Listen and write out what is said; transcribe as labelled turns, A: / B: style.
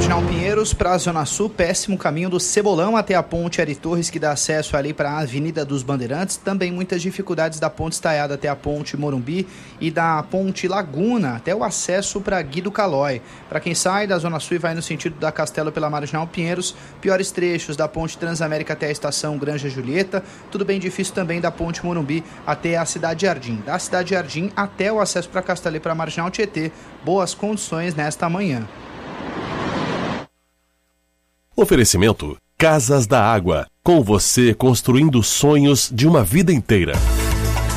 A: Marginal Pinheiros para a Zona Sul, péssimo caminho do Cebolão até a ponte Ari Torres, que dá acesso ali para a Avenida dos Bandeirantes. Também muitas dificuldades da ponte Estaiada até a ponte Morumbi e da ponte Laguna até o acesso para Guido Calói. Para quem sai da Zona Sul e vai no sentido da Castelo pela Marginal Pinheiros, piores trechos da ponte Transamérica até a estação Granja Julieta. Tudo bem difícil também da ponte Morumbi até a Cidade Jardim. Da Cidade Jardim até o acesso para Castelo para a Marginal Tietê. Boas condições nesta manhã.
B: Oferecimento Casas da Água, com você construindo sonhos de uma vida inteira.